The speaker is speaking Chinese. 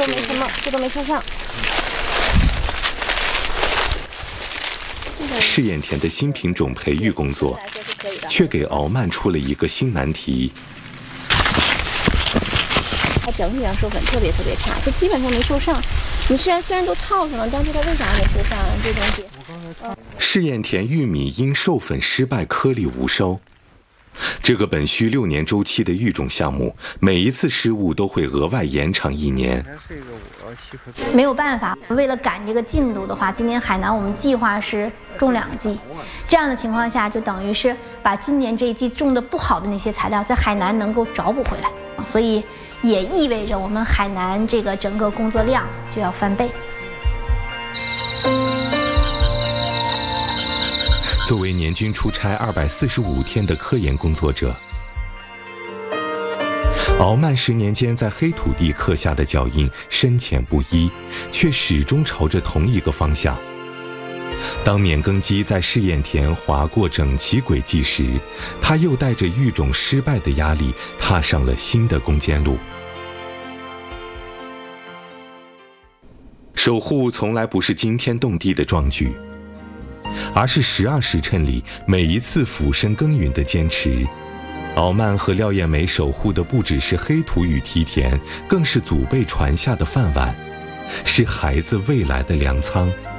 都没什么，这都没看上。 试验田的新品种培育工作，却给敖曼出了一个新难题。 它整体上授粉特别差，就基本上没受上。你虽然都套上了，但是它为啥没受上啊？这东西。 试验田玉米因授粉失败颗粒无收。这个本需6年周期的育种项目，每一次失误都会额外延长1年。 没有办法，为了赶这个进度的话，今年海南我们计划是种2季，这样的情况下，就等于是把今年这一季种的不好的那些材料，在海南能够找补回来，所以也意味着我们海南这个整个工作量就要翻倍。 作为年均出差245天的科研工作者，敖曼10年间在黑土地刻下的脚印深浅不一，却始终朝着同一个方向。当免耕机在试验田划过整齐轨迹时，他又带着育种失败的压力踏上了新的攻坚路。守护从来不是惊天动地的壮举，而是12时辰里每一次俯身耕耘的坚持。敖曼和廖艳梅守护的不只是黑土与梯田，更是祖辈传下的饭碗，是孩子未来的粮仓。